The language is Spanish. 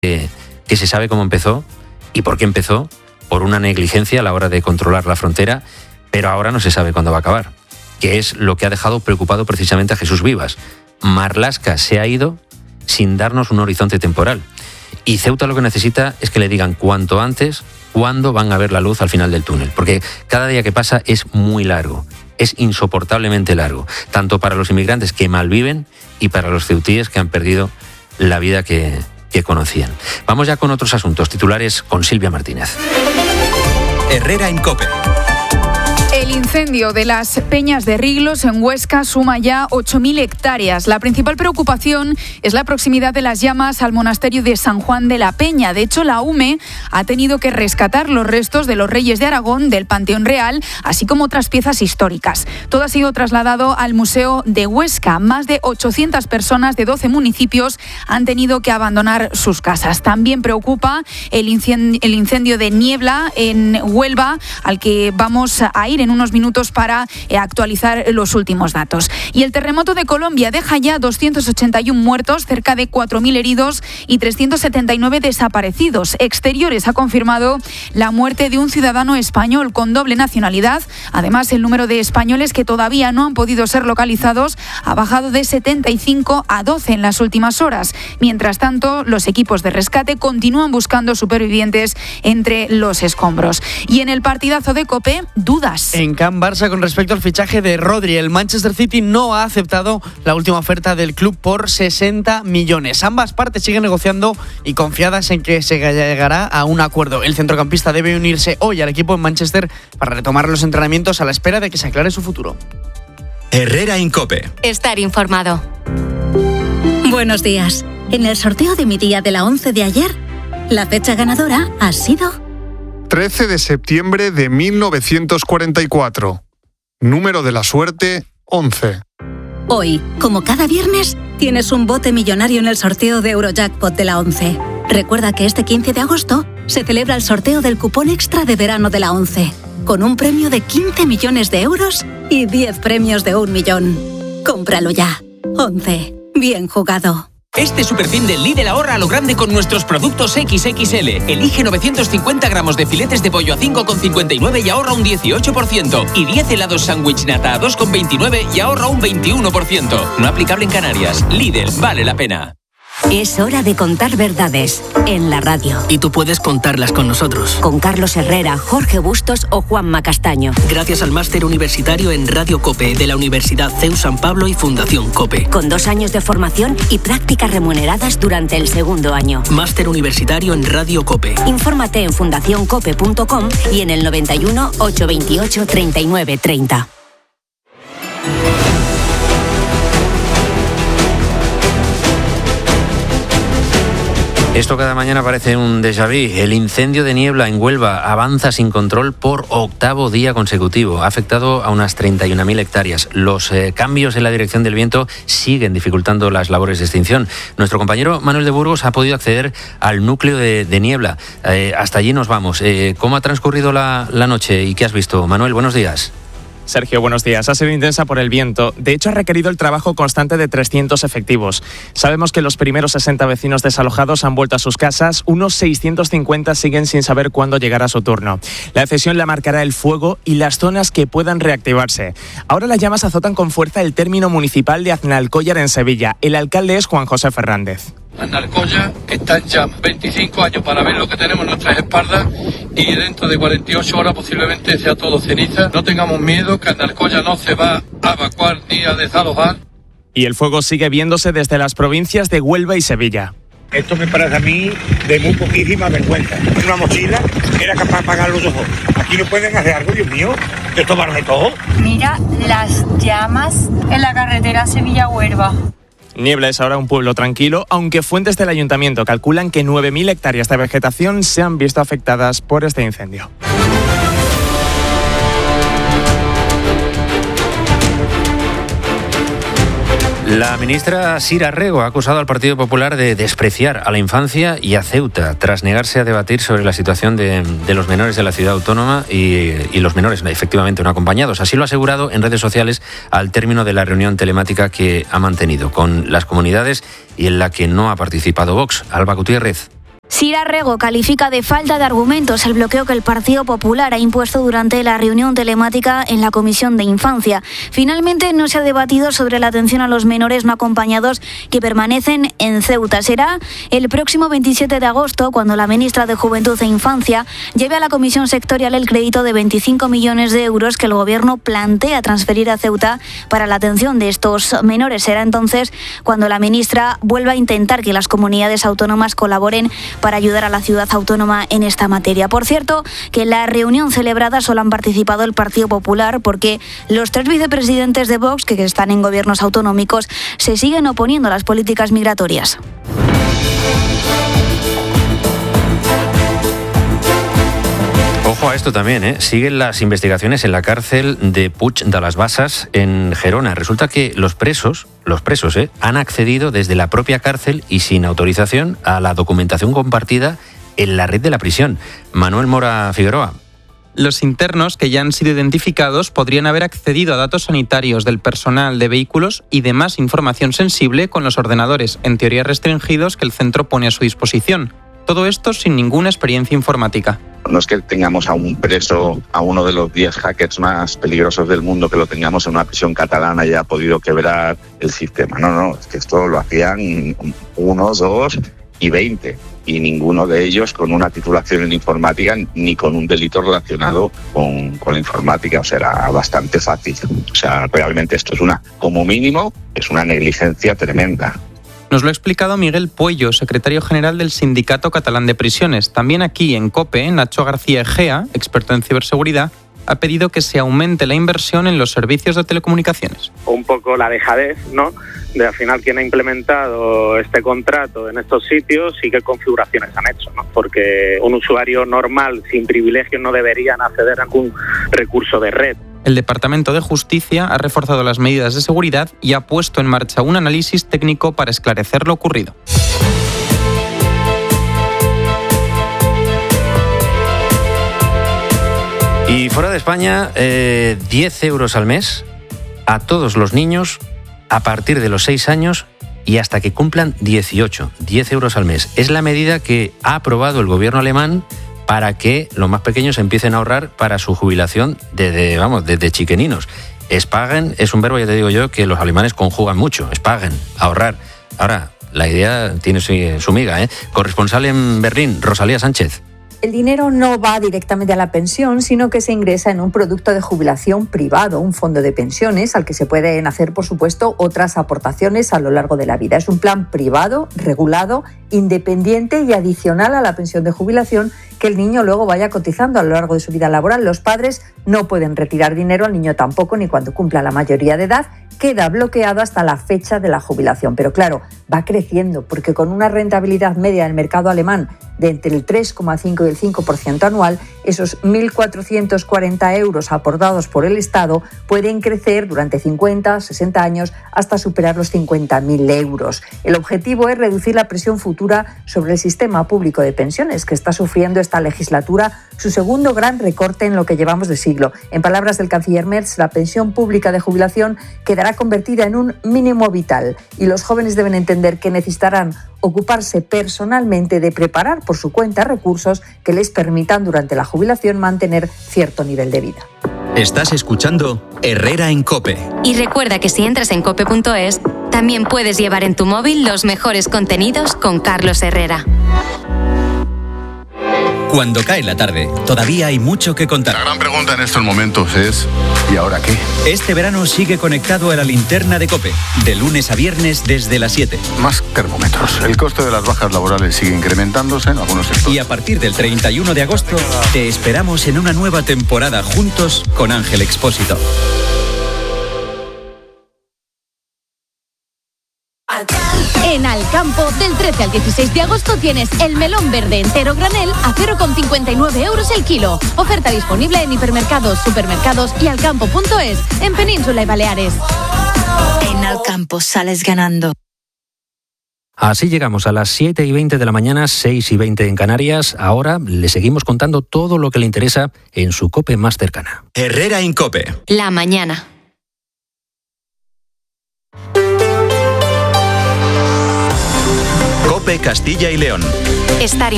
que se sabe cómo empezó y por qué empezó, por una negligencia a la hora de controlar la frontera, pero ahora no se sabe cuándo va a acabar, que es lo que ha dejado preocupado precisamente a Jesús Vivas. Marlaska se ha ido sin darnos un horizonte temporal. Y Ceuta lo que necesita es que le digan cuanto antes cuándo van a ver la luz al final del túnel, porque cada día que pasa es muy largo, es insoportablemente largo, tanto para los inmigrantes que malviven y para los ceutíes que han perdido la vida que conocían. Vamos ya con otros asuntos, titulares con Silvia Martínez. Herrera en COPE. El incendio de las Peñas de Riglos en Huesca suma ya 8.000 hectáreas. La principal preocupación es la proximidad de las llamas al monasterio de San Juan de la Peña. De hecho, la UME ha tenido que rescatar los restos de los reyes de Aragón del Panteón Real, así como otras piezas históricas. Todo ha sido trasladado al Museo de Huesca. Más de 800 personas de 12 municipios han tenido que abandonar sus casas. También preocupa el incendio de Niebla en Huelva, al que vamos a ir en unos minutos para actualizar los últimos datos. Y el terremoto de Colombia deja ya 281 muertos, cerca de 4.000 heridos y 379 desaparecidos. Exteriores ha confirmado la muerte de un ciudadano español con doble nacionalidad. Además, el número de españoles que todavía no han podido ser localizados ha bajado de 75 a 12 en las últimas horas. Mientras tanto, los equipos de rescate continúan buscando supervivientes entre los escombros. Y en el partidazo de COPE, dudas. En Can Barça, con respecto al fichaje de Rodri, el Manchester City no ha aceptado la última oferta del club por 60 millones. Ambas partes siguen negociando y confiadas en que se llegará a un acuerdo. El centrocampista debe unirse hoy al equipo en Manchester para retomar los entrenamientos a la espera de que se aclare su futuro. Herrera en COPE. Estar informado. Buenos días. En el sorteo de mi día de la 11 de ayer, la fecha ganadora ha sido 13 de septiembre de 1944. Número de la suerte, 11. Hoy, como cada viernes, tienes un bote millonario en el sorteo de Eurojackpot de la 11. Recuerda que este 15 de agosto se celebra el sorteo del cupón extra de verano de la 11, con un premio de 15 millones de euros y 10 premios de 1 millón. Cómpralo ya. 11. Bien jugado. Este superfin del Lidl ahorra a lo grande con nuestros productos XXL. Elige 950 gramos de filetes de pollo a 5,59 y ahorra un 18%. Y 10 helados sándwich nata a 2,29 y ahorra un 21%. No aplicable en Canarias. Lidl, vale la pena. Es hora de contar verdades en la radio. Y tú puedes contarlas con nosotros. Con Carlos Herrera, Jorge Bustos o Juanma Castaño. Gracias al máster universitario en Radio COPE de la Universidad CEU San Pablo y Fundación COPE. Con 2 años de formación y prácticas remuneradas durante el segundo año. Máster universitario en Radio COPE. Infórmate en fundacioncope.com y en el 91 828 39 30. Esto cada mañana parece un déjà vu. El incendio de Niebla en Huelva avanza sin control por 8º día consecutivo. Ha afectado a unas 31.000 hectáreas. Los cambios en la dirección del viento siguen dificultando las labores de extinción. Nuestro compañero Manuel de Burgos ha podido acceder al núcleo de Niebla. Hasta allí nos vamos. ¿Cómo ha transcurrido la noche y qué has visto? Manuel, buenos días. Sergio, buenos días. Ha sido intensa por el viento. De hecho, ha requerido el trabajo constante de 300 efectivos. Sabemos que los primeros 60 vecinos desalojados han vuelto a sus casas. Unos 650 siguen sin saber cuándo llegará su turno. La decisión la marcará el fuego y las zonas que puedan reactivarse. Ahora las llamas azotan con fuerza el término municipal de Aznalcóllar en Sevilla. El alcalde es Juan José Fernández. Aznalcóllar está en llamas. 25 años para ver lo que tenemos en nuestras espaldas y dentro de 48 horas posiblemente sea todo ceniza. No tengamos miedo, que Aznalcóllar no se va a evacuar ni a desalojar. Y el fuego sigue viéndose desde las provincias de Huelva y Sevilla. Esto me parece a mí de muy poquísima vergüenza. Una mochila era capaz de apagar los ojos. Aquí no pueden hacer algo, Dios mío, de tomarme todo. Mira las llamas en la carretera Sevilla-Huelva. Niebla es ahora un pueblo tranquilo, aunque fuentes del ayuntamiento calculan que 9.000 hectáreas de vegetación se han visto afectadas por este incendio. La ministra Sira Rego ha acusado al Partido Popular de despreciar a la infancia y a Ceuta, tras negarse a debatir sobre la situación de los menores de la ciudad autónoma y los menores efectivamente no acompañados. Así lo ha asegurado en redes sociales al término de la reunión telemática que ha mantenido con las comunidades y en la que no ha participado Vox. Alba Gutiérrez. Sira Rego califica de falta de argumentos el bloqueo que el Partido Popular ha impuesto durante la reunión telemática en la Comisión de Infancia. Finalmente no se ha debatido sobre la atención a los menores no acompañados que permanecen en Ceuta. Será el próximo 27 de agosto cuando la ministra de Juventud e Infancia lleve a la Comisión Sectorial el crédito de 25 millones de euros que el Gobierno plantea transferir a Ceuta para la atención de estos menores. Será entonces cuando la ministra vuelva a intentar que las comunidades autónomas colaboren para ayudar a la ciudad autónoma en esta materia. Por cierto, que en la reunión celebrada solo han participado el Partido Popular porque los 3 vicepresidentes de Vox, que están en gobiernos autonómicos, se siguen oponiendo a las políticas migratorias. Ojo a esto también, ¿eh? Siguen las investigaciones en la cárcel de Puig de las Basas en Gerona. Resulta que los presos, han accedido desde la propia cárcel y sin autorización a la documentación compartida en la red de la prisión. Manuel Mora Figueroa. Los internos, que ya han sido identificados, podrían haber accedido a datos sanitarios del personal de vehículos y demás información sensible con los ordenadores, en teoría restringidos, que el centro pone a su disposición. Todo esto sin ninguna experiencia informática. No es que tengamos a un preso, a uno de los 10 hackers más peligrosos del mundo, que lo tengamos en una prisión catalana y haya podido quebrar el sistema. No, es que esto lo hacían 1, 2 y 20. Y ninguno de ellos con una titulación en informática ni con un delito relacionado con la informática. O sea, era bastante fácil. O sea, realmente esto es como mínimo, es una negligencia tremenda. Nos lo ha explicado Miguel Puello, secretario general del Sindicato Catalán de Prisiones. También aquí en COPE, Nacho García Egea, experto en ciberseguridad, ha pedido que se aumente la inversión en los servicios de telecomunicaciones. Un poco la dejadez, ¿no?, de al final quién ha implementado este contrato en estos sitios y qué configuraciones han hecho, ¿no? Porque un usuario normal sin privilegios no deberían acceder a ningún recurso de red. El Departamento de Justicia ha reforzado las medidas de seguridad y ha puesto en marcha un análisis técnico para esclarecer lo ocurrido. Y fuera de España, 10 euros al mes a todos los niños a partir de los 6 años y hasta que cumplan 18. 10 euros al mes. Es la medida que ha aprobado el gobierno alemán para que los más pequeños empiecen a ahorrar para su jubilación desde chiqueninos. Espaguen es un verbo, ya te digo yo, que los alemanes conjugan mucho. Espaguen, ahorrar. Ahora, la idea tiene su miga, ¿eh? Corresponsal en Berlín, Rosalía Sánchez. El dinero no va directamente a la pensión, sino que se ingresa en un producto de jubilación privado, un fondo de pensiones al que se pueden hacer, por supuesto, otras aportaciones a lo largo de la vida. Es un plan privado, regulado, independiente y adicional a la pensión de jubilación que el niño luego vaya cotizando a lo largo de su vida laboral. Los padres no pueden retirar dinero, el niño tampoco, ni cuando cumpla la mayoría de edad. Queda bloqueado hasta la fecha de la jubilación. Pero claro, va creciendo, porque con una rentabilidad media del mercado alemán de entre el 3,5 y el 5% anual, esos 1.440 euros aportados por el Estado pueden crecer durante 50, 60 años hasta superar los 50.000 euros. El objetivo es reducir la presión futura sobre el sistema público de pensiones, que está sufriendo esta legislatura su segundo gran recorte en lo que llevamos de siglo. En palabras del canciller Merz, la pensión pública de jubilación quedará convertida en un mínimo vital y los jóvenes deben entender que necesitarán ocuparse personalmente de preparar por su cuenta recursos que les permitan durante la jubilación mantener cierto nivel de vida. Estás escuchando Herrera en COPE. Y recuerda que si entras en cope.es, también puedes llevar en tu móvil los mejores contenidos con Carlos Herrera. Cuando cae la tarde, todavía hay mucho que contar. La gran pregunta en estos momentos es ¿y ahora qué? Este verano sigue conectado a la linterna de COPE, de lunes a viernes desde las 7. Más termómetros. El coste de las bajas laborales sigue incrementándose en algunos sectores. Y a partir del 31 de agosto, te esperamos en una nueva temporada juntos con Ángel Expósito. En Alcampo, del 13 al 16 de agosto tienes el melón verde entero granel a 0,59 euros el kilo. Oferta disponible en hipermercados, supermercados y alcampo.es, en Península y Baleares. En Alcampo sales ganando. Así llegamos a las 7:20 de la mañana, 6:20 en Canarias. Ahora le seguimos contando todo lo que le interesa en su COPE más cercana. Herrera en COPE. La mañana. COPE Castilla y León. Estar